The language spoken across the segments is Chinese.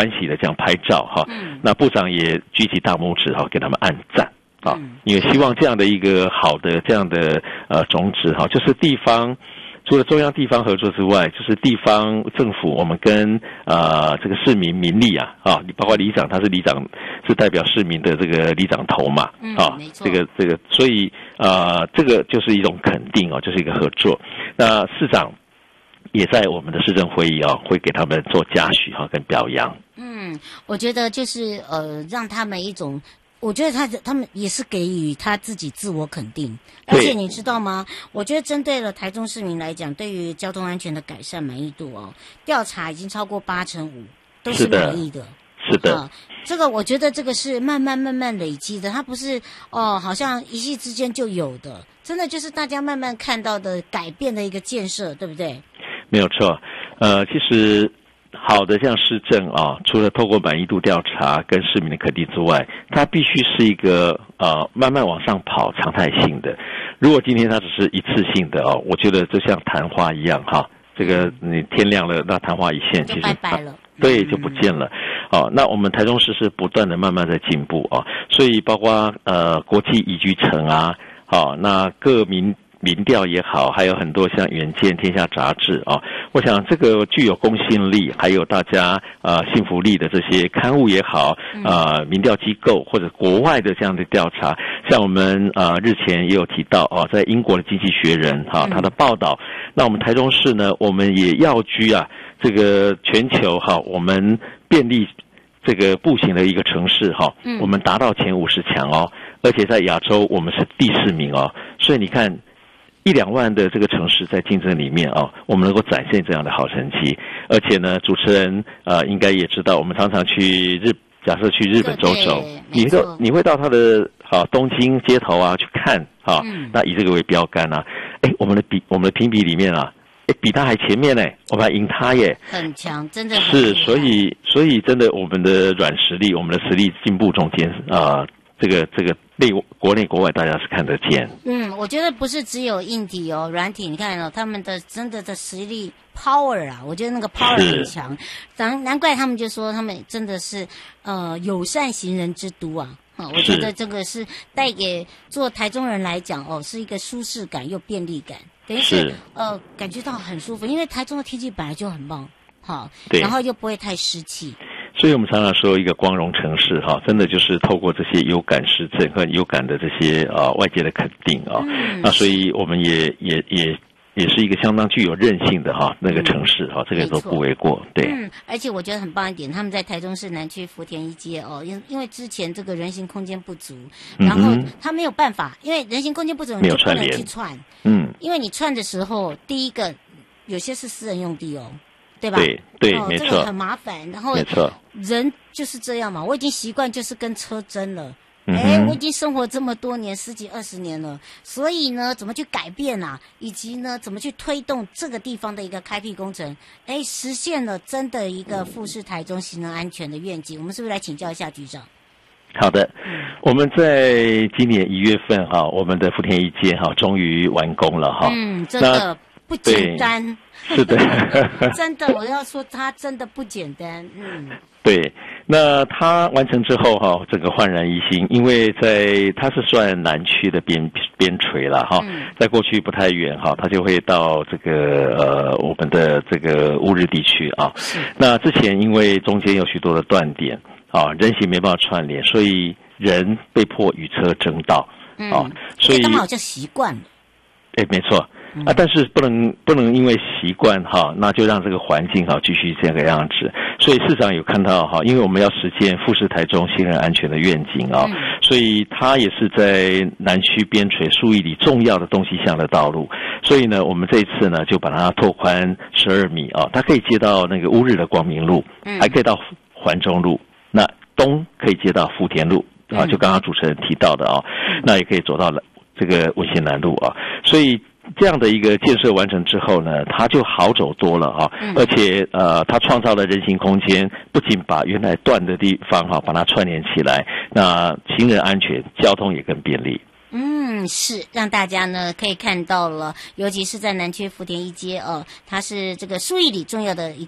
欢喜的这样拍照哈。那部长也举起大拇指哈，给他们按赞啊，因为希望这样的一个好的这样的种子哈，就是地方。除了中央地方合作之外，就是地方政府，我们跟这个市民民力包括里长，他是里长，是代表市民的这个里长头嘛，这个，所以这个就是一种肯定就是一个合作。那市长也在我们的市政会议会给他们做嘉许跟表扬。 我觉得就是让他们一种。我觉得他们也是给予他自己自我肯定，而且你知道吗？我觉得针对了台中市民来讲，对于交通安全的改善满意度调查已经超过85%，都是满意的。 是的， 这个我觉得这个是慢慢累积的，它不是好像一夕之间就有的，真的就是大家慢慢看到的改变的一个建设，对不对？ 没有错，其实。好的，像市政除了透过满意度调查跟市民的肯定之外，它必须是一个慢慢往上跑常态性的。如果今天它只是一次性的我觉得就像昙花一样这个你天亮了，那昙花一现，其实拜拜了， 对，就不见了。那我们台中市是不断的慢慢在进步所以包括国际宜居城那各民调也好，还有很多像远见、天下杂志我想这个具有公信力，还有大家信服力的这些刊物也好，民调机构或者国外的这样的调查，像我们日前也有提到在英国的经济学人他的报道，那我们台中市呢，我们也要居这个全球我们便利这个步行的一个城市我们达到前50强而且在亚洲我们是第4名所以你看。1-2万的这个城市在竞争里面我们能够展现这样的好成绩，而且呢，主持人应该也知道，我们常常去假设去日本走走，你会到他的东京街头去看那以这个为标杆我们的评比里面比他还前面呢，我们还赢他耶， 很强，真的很是，所以真的我们的软实力，我们的实力进步中间这个国内国外大家是看得见。 我觉得不是只有硬体软体，你看他们的真的的实力 power 我觉得那个 power 很强，难怪他们就说他们真的是友善行人之都我觉得这个是带给做台中人来讲是一个舒适感又便利感，等于是感觉到很舒服，因为台中的天气本来就很棒然后又不会太湿气。 所以我们常常说一个光荣城市真的就是透过这些有感市政和有感的这些外界的肯定那所以我们也是一个相当具有韧性的那个城市这个都不为过。对， 而且我觉得很棒一点，他们在台中市南区福田一街因为之前这个人行空间不足，然后他没有办法，因为人行空间不足你就不能去串，因为你串的时候，第一个有些是私人用地对吧？ 对，没错， 这个很麻烦。然后人就是这样嘛，我已经习惯就是跟车争了。我已经生活这么多年，10几20年了，所以呢，怎么去改变以及呢，怎么去推动这个地方的一个开辟工程，实现了真的一个富士台中行人安全的愿景。我们是不是来请教一下局长？ 好的，我们在今年1月份我们的福田一街终于完工了真的不简单。 是的真的，我要说它真的不简单。 对，那它完成之后整个焕然一新，因为它是算南区的边陲了在过去不太远它就会到这个我们的这个乌日地区那之前因为中间有许多的断点人行没办法串联，所以人被迫与车争道所以他们好像习惯了。 没错但是不能因为习惯那就让这个环境继续这个样子。所以市长有看到因为我们要实现富士台中行人安全的愿景所以他也是在南区边陲数亿里重要的东西向的道路。所以呢，我们这一次呢就把它拓宽12米它可以接到那个乌日的光明路，还可以到环中路，那东可以接到福田路就刚刚主持人提到的那也可以走到这个文心南路所以这样的一个建设完成之后呢，它就好走多了而且它创造了人行空间，不仅把原来断的地方把它串联起来，那行人安全，交通也更便利。 是让大家呢可以看到了，尤其是在南区福田一街它是这个数亿里重要的一个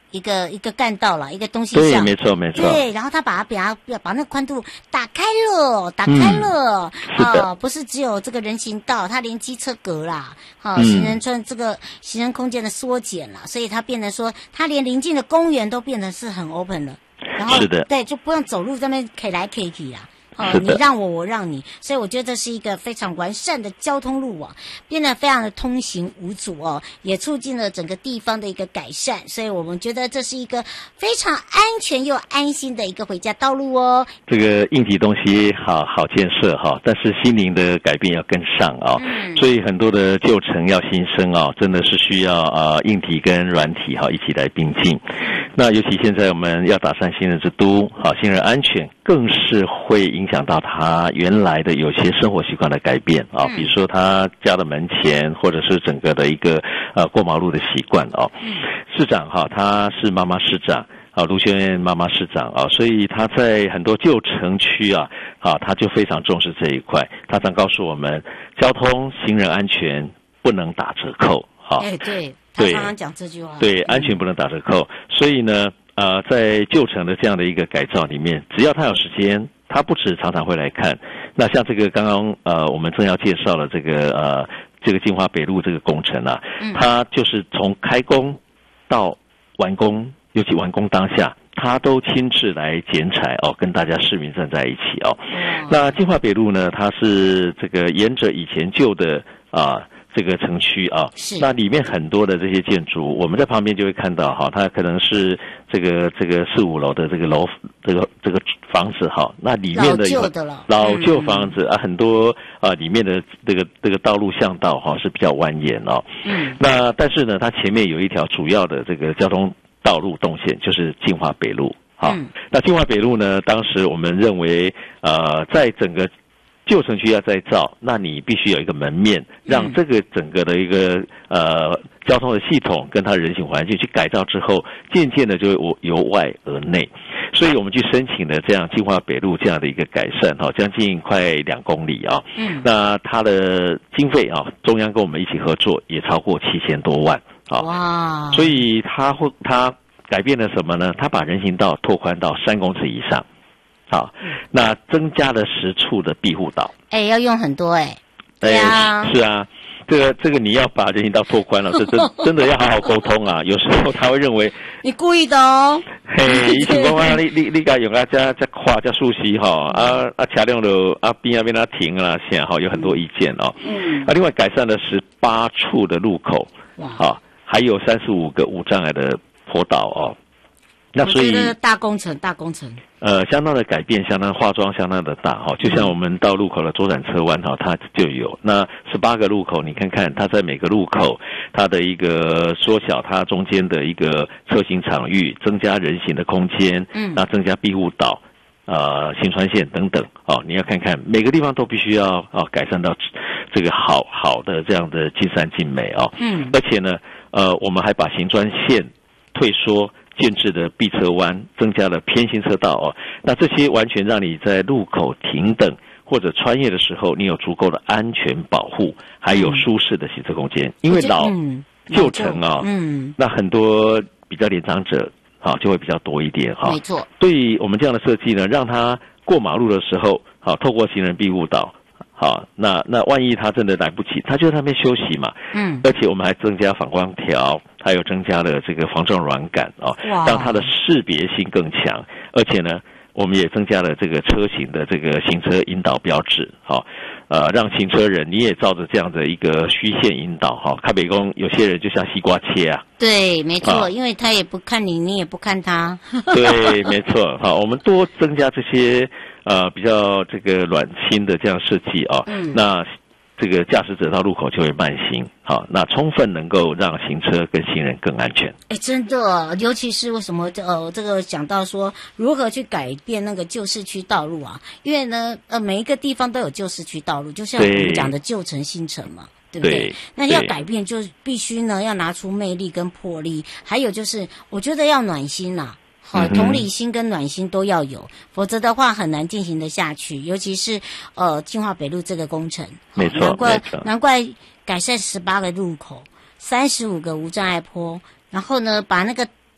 一个干道啦，一个东西对， 向， 没错没错。 对，然后他把那个宽度打开了， 是的不是只有这个人行道，它连机车格啦，行人村这个行人空间的缩减了，所以它变得说，它连邻近的公园都变得是很 open 了，然后是的， 对，就不用走路在那边 K 来 K 去啦。你让我，我让你，所以我觉得这是一个非常完善的交通路网，变得非常的通行无阻哦，也促进了整个地方的一个改善，所以我们觉得这是一个非常安全又安心的一个回家道路哦。 这个硬体东西好建设哈，但是心灵的改变要跟上啊，所以很多的旧城要新生啊，真的是需要硬体跟软体一起来并进。那尤其现在我们要打散行人之都，行人安全更是会影响到他原来的有些生活习惯的改变啊，比如说他家的门前，或者是整个的一个过马路的习惯哦。市长他是妈妈市长。卢秀燕妈妈市长所以他在很多旧城区他就非常重视这一块。他常告诉我们，交通行人安全不能打折扣对，他常常讲这句话。 对，安全不能打折扣。所以呢，在旧城的这样的一个改造里面，只要他有时间，他不止常常会来看。那像这个刚刚我们正要介绍了这个金华北路这个工程它就是从开工到完工，尤其完工当下，他都亲自来剪彩跟大家市民站在一起那金华北路呢，它是这个沿着以前旧的这个城区那里面很多的这些建筑，我们在旁边就会看到它可能是这个4、5楼的这个楼，这个房子那里面的老旧房子很多里面的这个道路巷道是比较蜿蜒那但是呢，它前面有一条主要的这个交通道路动线，就是金华北路那金华北路呢，当时我们认为在整个旧城区要再造，那你必须有一个门面，让这个整个的一个交通的系统跟它人行环境去改造之后，渐渐的就会由外而内。所以我们去申请了这样金华北路这样的一个改善将近快2公里那它的经费中央跟我们一起合作也超过7000多万哇！ 所以它改变了什么呢？它把人行道拓宽到3公尺以上。那增加了10处的庇护岛。 要用很多对啊， 是啊，这个你要把人行道拓宽了，这真的要好好沟通有时候他会认为你故意的哦。 以前讲你该用加跨加竖溪车辆就边他停啦，现在有很多意见另外改善了18处的路口还有35个无障碍的坡道那所以大工程相当的改变，相当化妆相当的大就像我们到路口的左转车弯它就有那18个路口，你看看它在每个路口它的一个缩小它中间的一个车行场域，增加人行的空间那增加庇护岛行船线等等你要看看每个地方都必须要改善到这个好的这样的尽善尽美而且呢我们还把行专线退缩，建制的避车弯，增加了偏行车道那这些完全让你在路口停等或者穿越的时候，你有足够的安全保护，还有舒适的行车空间。因为旧城那很多比较年长者就会比较多一点没错。 对于我们这样的设计呢，让他过马路的时候透过行人庇护岛那万一他真的来不及，他就在那边休息嘛而且我们还增加反光条，还有增加了这个防撞软杆让它的识别性更强。而且呢，我们也增加了这个车型的这个行车引导标志让行车人你也照着这样的一个虚线引导看北宫有些人就像西瓜切对，没错因为他也不看你，你也不看他对，没错我们多增加这些比较这个暖心的这样设计那这个驾驶者到路口就会慢行那充分能够让行车跟行人更安全真的，尤其是为什么这个讲到说如何去改变那个旧市区道路因为呢每一个地方都有旧市区道路，就像我们讲的旧城新城嘛，对不对？那要改变就必须呢要拿出魅力跟魄力，还有就是我觉得要暖心同理心跟暖心都要有，否则的话很难进行得下去。尤其是金华北路这个工程， 没错， 难怪改善18个路口，35个无障碍坡，然后呢把那个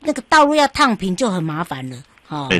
那个道路要烫平就很麻烦了。哦，